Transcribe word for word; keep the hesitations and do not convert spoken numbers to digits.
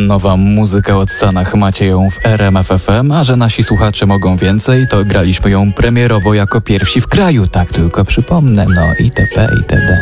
Nowa muzyka od Sanach, macie ją w R M F F M, a że nasi słuchacze mogą więcej, to graliśmy ją premierowo jako pierwsi w kraju, tak tylko przypomnę, no itp. itd.